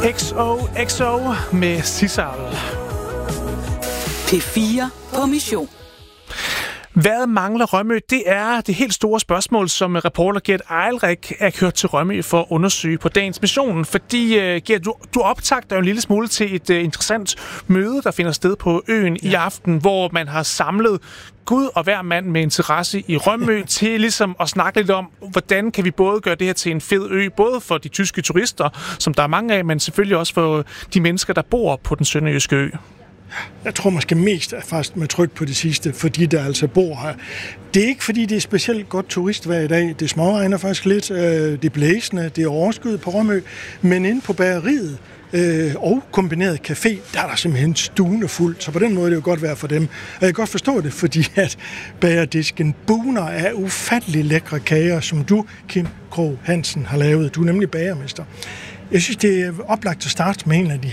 XOXO med Sissal. P4 på mission. Hvad mangler Rømø? Det er det helt store spørgsmål, som reporter Gert Eilrik er kørt til Rømø for at undersøge på dagens mission. Fordi, Gert, du optagter jo en lille smule til et interessant møde, der finder sted på øen i aften, hvor man har samlet Gud og hver mand med interesse i Rømø til ligesom at snakke lidt om, hvordan kan vi både gøre det her til en fed ø, både for de tyske turister, som der er mange af, men selvfølgelig også for de mennesker, der bor på den sønderjyske ø. Jeg tror måske mest er faktisk med tryk på det sidste, fordi der altså bor her. Det er ikke fordi, det er specielt godt turistvejr i dag. Det småregner faktisk lidt, det er blæsende, det er overskyet på Rømø, men inde på bageriet og kombineret café, der er der simpelthen stuende fuldt, så på den måde er det jo godt være for dem. Og jeg kan godt forstå det, fordi at bagerdisken bugner af ufattelig lækre kager, som du, Kim Krog Hansen, har lavet. Du er nemlig bagermester. Jeg synes, det er oplagt at starte med en af de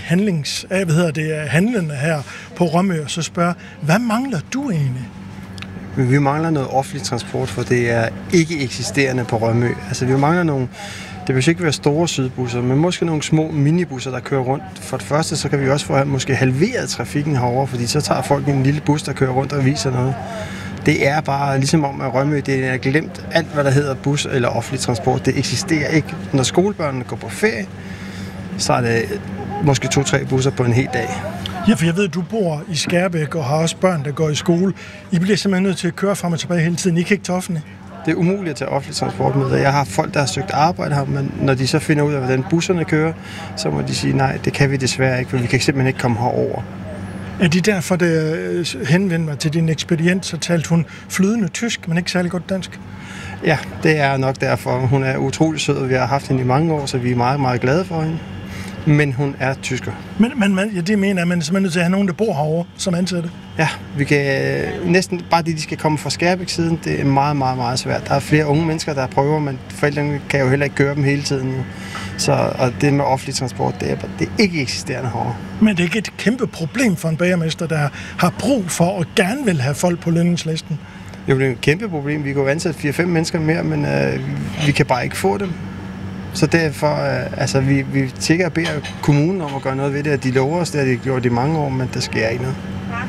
handlende her på Rømø, og så spørge, hvad mangler du egentlig? Vi mangler noget offentlig transport, for det er ikke eksisterende på Rømø. Altså, vi mangler nogle, det vil ikke være store sydbusser, men måske nogle små minibusser, der kører rundt. For det første, så kan vi også få måske halveret trafikken herover, fordi så tager folk en lille bus, der kører rundt og viser noget. Det er bare ligesom om, at Rømø, det er glemt alt, hvad der hedder bus eller offentlig transport. Det eksisterer ikke. Når skolebørnene går på ferie, så er det måske 2-3 busser på en hel dag. Ja, for jeg ved, at du bor i Skærbæk og har også børn, der går i skole. I bliver simpelthen nødt til at køre frem og tilbage hele tiden. I kan ikke tage offentlig. Det er umuligt at tage offentlig transport med. Jeg har folk, der har søgt arbejde her, men når de så finder ud af, hvordan busserne kører, så må de sige, nej, det kan vi desværre ikke, for vi kan simpelthen ikke komme herover. Er det derfor, det henvendte mig til din ekspedient, så talte hun flydende tysk, men ikke særlig godt dansk? Ja, det er nok derfor. Hun er utrolig sød, og vi har haft hende i mange år, så vi er meget, meget glade for hende. Men hun er tysker. Men ja, det mener jeg, man er simpelthen nødt til at have nogen, der bor herovre som ansatte. Ja, vi kan næsten bare de skal komme fra Skærbæk-siden, det er meget, meget, meget svært. Der er flere unge mennesker, der prøver, men forældrene kan jo heller ikke køre dem hele tiden. Og det med offentlig transport, det er ikke eksisterende herovre. Men det er ikke et kæmpe problem for en bagermester, der har brug for og gerne vil have folk på lønningslisten? Jo, det er et kæmpe problem. Vi kan jo ansætte 4-5 mennesker mere, men vi kan bare ikke få dem. Så derfor, vi tigger og beder kommunen om at gøre noget ved det, og de lover os, det har de gjort i mange år, men der sker ikke noget.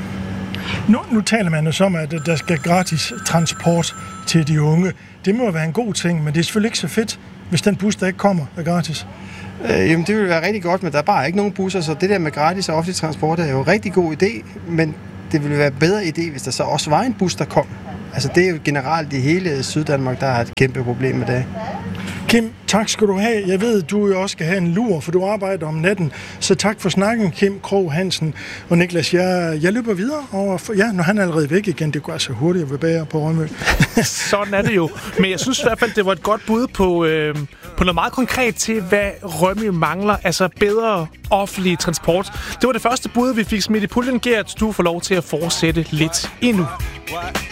Nu taler man jo som, at der skal gratis transport til de unge. Det må være en god ting, men det er selvfølgelig ikke så fedt, hvis den bus, der ikke kommer, er gratis. Jamen, det vil være rigtig godt, men der er bare ikke nogen busser, så det der med gratis og offentlig transport er jo en rigtig god idé, men det ville være en bedre idé, hvis der så også var en bus, der kom. Altså, det er jo generelt i hele Syddanmark, der er et kæmpe problem med det. Kim, tak skal du have. Jeg ved, at du jo også skal have en lur, for du arbejder om natten. Så tak for snakken, Kim Krog Hansen. Og Niklas, jeg løber videre over. Når han er allerede væk igen, det går så hurtigt at være bager på Rømø. Sådan er det jo. Men jeg synes i hvert fald, det var et godt bud på noget meget konkret til, hvad Rømø mangler. Altså bedre offentlig transport. Det var det første bud, vi fik smidt i puljen. Gert, du får lov til at fortsætte lidt endnu.